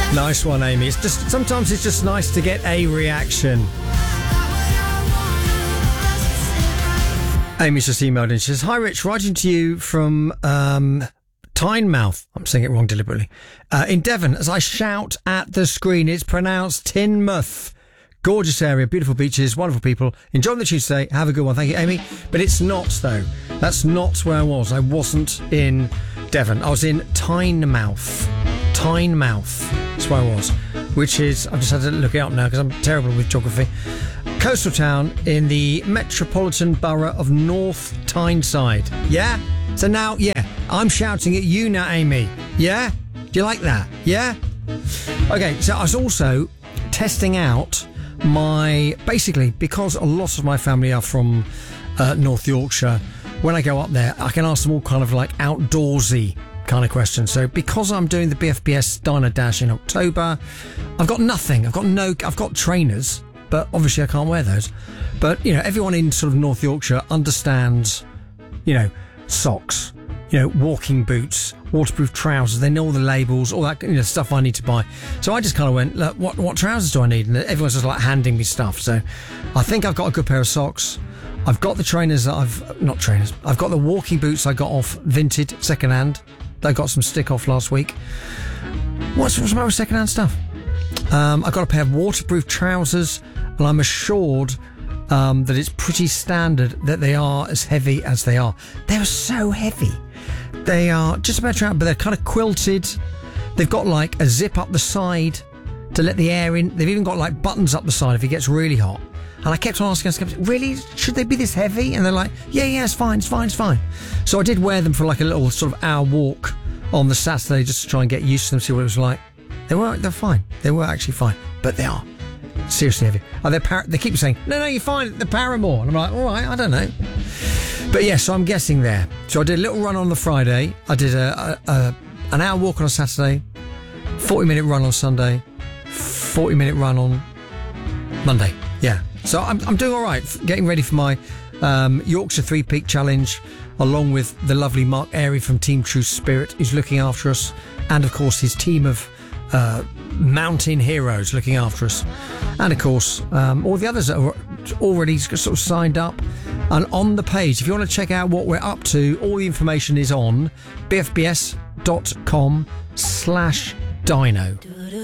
Nice one, Amy. It's just sometimes it's just nice to get a reaction. Amy's just emailed in. She says, "Hi, Rich. Writing to you from Tynemouth." I'm saying it wrong deliberately. In Devon, as I shout at the screen, it's pronounced Teignmouth. Gorgeous area, beautiful beaches, wonderful people. Enjoying the Tuesday. Have a good one. Thank you, Amy. But it's not, though. That's not where I was. I wasn't in Devon. I was in Tynemouth. Tynemouth. That's where I was. Which is, I've just had to look it up now because I'm terrible with geography. Coastal town in the metropolitan borough of North Tyneside. Yeah? So now, yeah, I'm shouting at you now, Amy. Yeah? Do you like that? Yeah? Okay, so I was also testing out basically, because a lot of my family are from North Yorkshire, when I go up there, I can ask them all kind of like outdoorsy kind of questions. So because I'm doing the BFBS Diner Dash in October, I've got nothing. I've got trainers, but obviously I can't wear those. But, you know, everyone in sort of North Yorkshire understands, you know, socks, you know, walking boots, waterproof trousers. They know all the labels, all that, you know, stuff I need to buy. So I just kind of went, look, what trousers do I need? And everyone's just like handing me stuff. So I think I've got a good pair of socks. I've got the trainers that I've got the walking boots I got off Vinted, secondhand. They got some stick off last week. What's my with secondhand stuff? I've got a pair of waterproof trousers, and I'm assured that it's pretty standard that they are as heavy as they are. They're so heavy. They are just about trousers, but they're kind of quilted. They've got like a zip up the side to let the air in. They've even got like buttons up the side if it gets really hot. And I kept on asking, really? Should they be this heavy? And they're like, yeah, it's fine. So I did wear them for like a little sort of hour walk on the Saturday just to try and get used to them, see what it was like. They're fine. They were actually fine. But they are seriously heavy. They keep saying, no, you're fine, the Paramore. And I'm like, all right, I don't know. But yeah, so I'm guessing there. So I did a little run on the Friday. I did an hour walk on a Saturday, 40-minute run on Sunday, 40-minute run on Monday. Yeah. So I'm doing all right, getting ready for my Yorkshire Three Peak Challenge, along with the lovely Mark Airy from Team True Spirit, who's looking after us, and of course his team of mountain heroes looking after us, and of course all the others that are already sort of signed up. And on the page, if you want to check out what we're up to, all the information is on bfbs.com/dino.